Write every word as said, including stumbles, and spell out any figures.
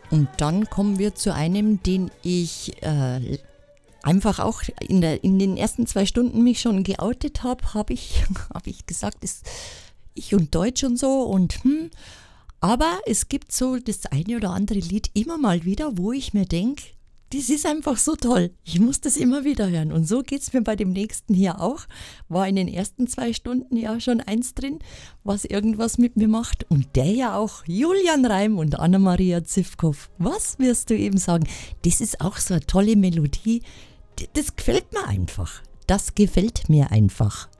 Und dann kommen wir zu einem, den ich äh, einfach auch in, der, in den ersten zwei Stunden mich schon geoutet habe, habe ich, hab ich gesagt, ist ich und Deutsch und so und hm. Aber es gibt so das eine oder andere Lied immer mal wieder, wo ich mir denke, das ist einfach so toll. Ich muss das immer wieder hören. Und so geht es mir bei dem nächsten hier auch. War in den ersten zwei Stunden ja schon eins drin, was irgendwas mit mir macht. Und der ja auch, Julian Reim und Anna-Maria Zivkow. Was wirst du eben sagen? Das ist auch so eine tolle Melodie. Das gefällt mir einfach. Das gefällt mir einfach.